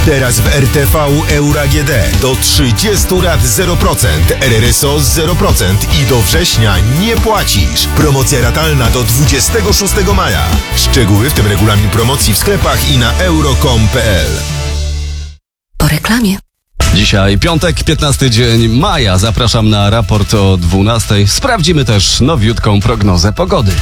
Teraz w RTV Euro AGD do 30 lat 0%, RRSO 0% i do września nie płacisz. Promocja ratalna do 26 maja. Szczegóły, w tym regulamin promocji w sklepach i na euro.com.pl. Po reklamie. Dzisiaj piątek, 15 dzień maja. Zapraszam na raport o 12. Sprawdzimy też nowiutką prognozę pogody.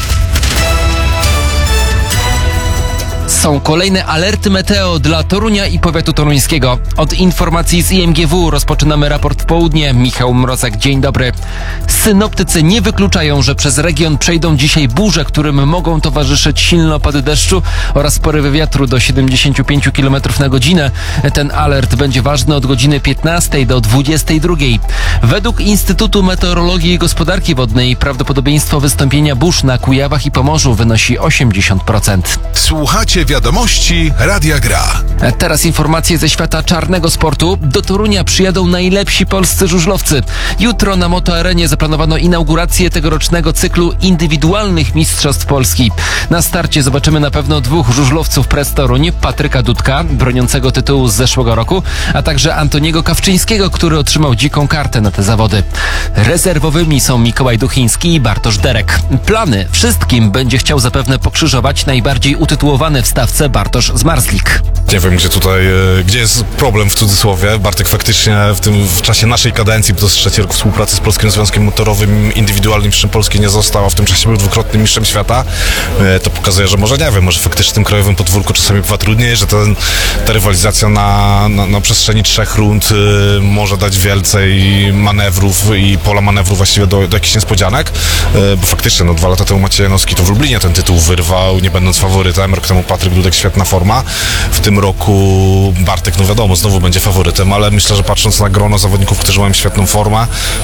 Są kolejne alerty meteo dla Torunia i powiatu toruńskiego. Od informacji z IMGW rozpoczynamy raport w południe. Michał Mrozek, dzień dobry. Synoptycy nie wykluczają, że przez region przejdą dzisiaj burze, którym mogą towarzyszyć silne opady deszczu oraz porywy wiatru do 75 km na godzinę. Ten alert będzie ważny od godziny 15 do 22. Według Instytutu Meteorologii i Gospodarki Wodnej prawdopodobieństwo wystąpienia burz na Kujawach i Pomorzu wynosi 80%. Słuchacie wiadomości Radia Gra. Teraz informacje ze świata czarnego sportu. Do Torunia przyjadą najlepsi polscy żużlowcy. Jutro na MotoArenie zaplanowano inaugurację tegorocznego cyklu indywidualnych Mistrzostw Polski. Na starcie zobaczymy na pewno dwóch żużlowców Press Toruń, Patryka Dudka, broniącego tytułu z zeszłego roku, a także Antoniego Kawczyńskiego, który otrzymał dziką kartę na te zawody. Rezerwowymi są Mikołaj Duchiński i Bartosz Derek. Plany wszystkim będzie chciał zapewne pokrzyżować najbardziej utytułowany w stawce Bartosz Zmarzlik. Nie wiem, gdzie jest problem w cudzysłowie. Bartek faktycznie w czasie naszej kadencji, bo to jest 3. rok współpracy z Polskim Związkiem Motorowym, indywidualnym mistrzem Polski nie został, a w tym czasie był dwukrotnym mistrzem świata. To pokazuje, że może faktycznie w tym krajowym podwórku czasami bywa trudniej, że ta rywalizacja na przestrzeni 3 rund może dać więcej manewrów i pola manewru właściwie do jakichś niespodzianek, bo faktycznie 2 lata temu Maciej Janowski to w Lublinie ten tytuł wyrwał, nie będąc faworytem. Rok temu Patryk Dudek, świetna forma. W tym roku Bartek, wiadomo, znowu będzie faworytem, ale myślę, że patrząc na grono zawodników, którzy mają świetną formę,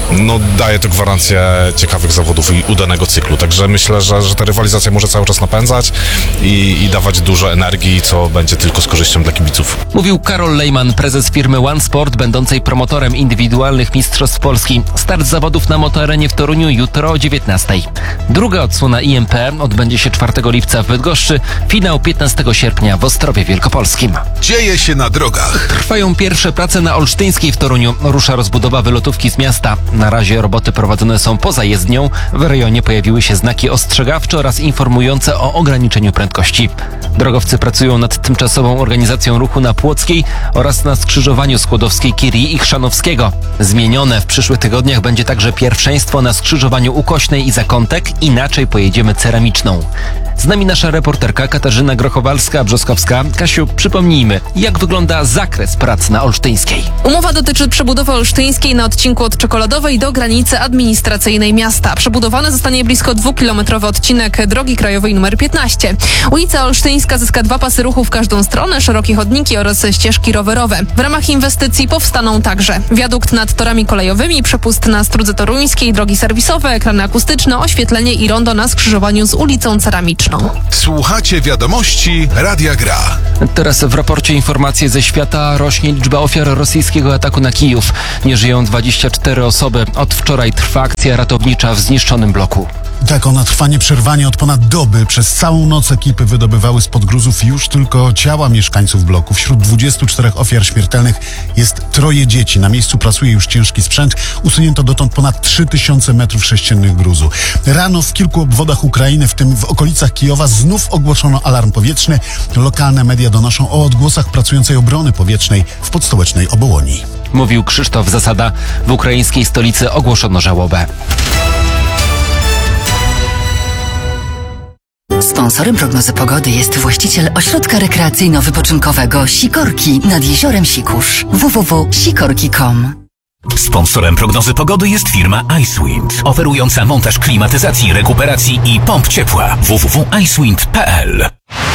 daje to gwarancję ciekawych zawodów i udanego cyklu. Także myślę, że ta rywalizacja może cały czas napędzać i dawać dużo energii, co będzie tylko z korzyścią dla kibiców. Mówił Karol Lejman, prezes firmy One Sport, będącej promotorem indywidualnych Mistrzostw Polski. Start zawodów na MotoArenie w Toruniu jutro o 19. Druga odsłona IMP odbędzie się 4 lipca w Bydgoszczy, finał 15 sierpnia w Ostrowie Wielkopolskim. Dzieje się na drogach. Trwają pierwsze prace na Olsztyńskiej w Toruniu. Rusza rozbudowa wylotówki z miasta. Na razie roboty prowadzone są poza jezdnią. W rejonie pojawiły się znaki ostrzegawcze oraz informujące o ograniczeniu prędkości. Drogowcy pracują nad tymczasową organizacją ruchu na Płockiej oraz na skrzyżowaniu Skłodowskiej Kirii i Chrzanowskiego. Zmienione w przyszłych tygodniach będzie także pierwszeństwo na skrzyżowaniu Ukośnej i Zakątek. Inaczej pojedziemy Ceramiczną. Z nami nasza reporterka Katarzyna Grochowalska-Brzostkowska. Kasiu, przypomnijmy, jak wygląda zakres prac na Olsztyńskiej. Umowa dotyczy przebudowy Olsztyńskiej na odcinku od Czekoladowej do granicy administracyjnej miasta. Przebudowany zostanie blisko 2-kilometrowy odcinek drogi krajowej nr 15. Ulica Olsztyńska zyska 2 pasy ruchu w każdą stronę, szerokie chodniki oraz ścieżki rowerowe. W ramach inwestycji powstaną także wiadukt nad torami kolejowymi, przepust na Strudze Toruńskiej, drogi serwisowe, ekrany akustyczne, oświetlenie i rondo na skrzyżowaniu z ulicą Ceramiczną. Słuchacie wiadomości Radia Gra. Teraz w raporcie informacje ze świata. Rośnie liczba ofiar rosyjskiego ataku na Kijów. Nie żyją 24 osoby. Od wczoraj trwa akcja ratownicza w zniszczonym bloku. Tak, ona trwa nieprzerwanie od ponad doby. Przez całą noc ekipy wydobywały spod gruzów już tylko ciała mieszkańców bloku. Wśród 24 ofiar śmiertelnych jest 3 dzieci. Na miejscu pracuje już ciężki sprzęt. Usunięto dotąd ponad 3000 m3 gruzu. Rano w kilku obwodach Ukrainy, w tym w okolicach Kijowa, znów ogłoszono alarm powietrzny. Lokalne media donoszą o odgłosach pracującej obrony powietrznej w podstołecznej Obołoni. Mówił Krzysztof Zasada. W ukraińskiej stolicy ogłoszono żałobę. Sponsorem prognozy pogody jest właściciel ośrodka rekreacyjno-wypoczynkowego Sikorki nad jeziorem Sikusz. www.sikorki.com. Sponsorem prognozy pogody jest firma Icewind, oferująca montaż klimatyzacji, rekuperacji i pomp ciepła. www.icewind.pl.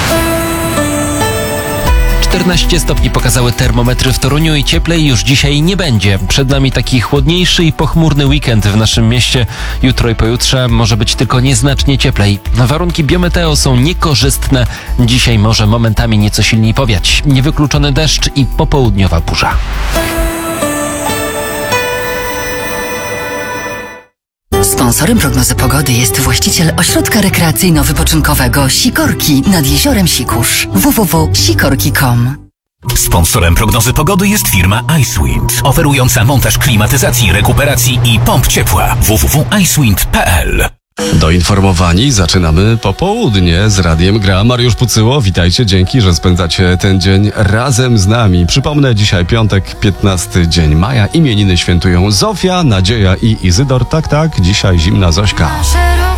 14 stopni pokazały termometry w Toruniu i cieplej już dzisiaj nie będzie. Przed nami taki chłodniejszy i pochmurny weekend w naszym mieście. Jutro i pojutrze może być tylko nieznacznie cieplej. Warunki biometeo są niekorzystne. Dzisiaj może momentami nieco silniej powiać. Niewykluczony deszcz i popołudniowa burza. Sponsorem prognozy pogody jest właściciel ośrodka rekreacyjno-wypoczynkowego Sikorki nad jeziorem Sikusz. www.sikorki.com. Sponsorem prognozy pogody jest firma iSwind, oferująca montaż klimatyzacji, rekuperacji i pomp ciepła. www.iSwind.pl. Doinformowani zaczynamy popołudnie z Radiem Gra. Mariusz Pucyło, witajcie, dzięki, że spędzacie ten dzień razem z nami. Przypomnę, dzisiaj piątek, 15 dzień maja. Imieniny świętują Zofia, Nadzieja i Izydor. Tak, dzisiaj zimna Zośka.